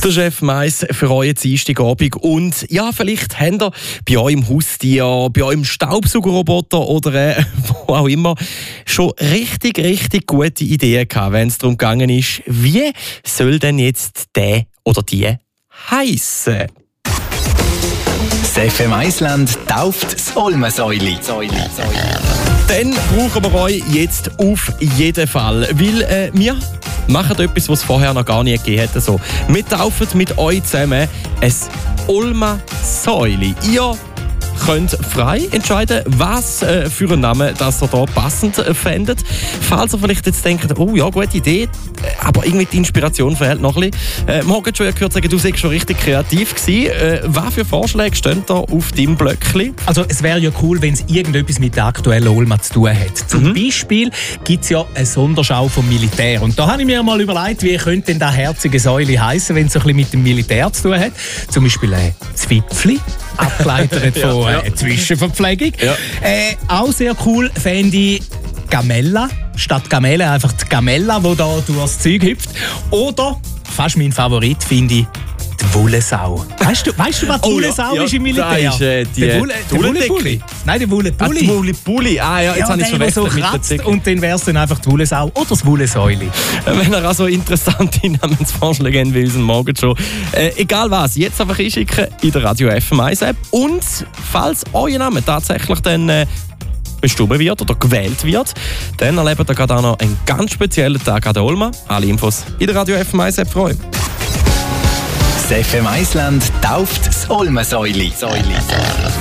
Der Chef Mais für euren Dienstagabend. Und ja, vielleicht habt ihr bei euch im Haustier, bei eurem Staubsaugerroboter oder wo auch immer schon richtig gute Ideen gehabt, wenn es darum gegangen ist, wie soll denn jetzt der oder die heissen? Das FM Island tauft das Olmensäuli. Dann brauchen wir euch jetzt auf jeden Fall, weil wir machen etwas, was es vorher noch gar nie gegeben hat. Also, wir taufen mit euch zusammen ein Olmensäuli. Ihr könnt frei entscheiden, was für einen Namen das ihr hier passend findet. Falls ihr vielleicht jetzt denkt, oh ja, gute Idee, aber irgendwie die Inspiration fehlt noch ein bisschen. Wir haben schon gehört, sagen, du warst schon richtig kreativ gewesen. Was für Vorschläge stehen da auf deinem Blöckchen? Also es wäre ja cool, wenn es irgendetwas mit der aktuellen Olma zu tun hat. Zum Beispiel gibt es ja eine Sonderschau vom Militär. Und da habe ich mir mal überlegt, wie könnte denn das herzige Säule heißen, wenn es so ein bisschen mit dem Militär zu tun hat. Zum Beispiel ein Zwipfli, abgeleitet von Zwischenverpflegung. Ja. Auch sehr cool fände ich Gamella. Statt Gamelle einfach die Gamella, die da durch das Zeug hüpft. Oder, fast mein Favorit, finde ich, die Wollensau. Weißt du, was die Wollensau ist im Militär? Das ist der Wollepulli. Nein, der Wollepulli. Die Wollepulli. Ah ja, jetzt habe ich schon so kratzt und dann wäre es dann einfach die Wollensau oder das Wollensäuli. Wenn ihr also interessante Namensvorschläge habt, wie unseren Morgen schon. Egal was, jetzt einfach einschicken in der Radio FM 1 App. Und falls euer Name tatsächlich dann bestimmt wird oder gewählt wird, dann erlebt ihr gerade auch noch einen ganz speziellen Tag an der Olma. Alle Infos in der Radio FM 1 App. Freuen. Das FM Island tauft das Olmensäuli.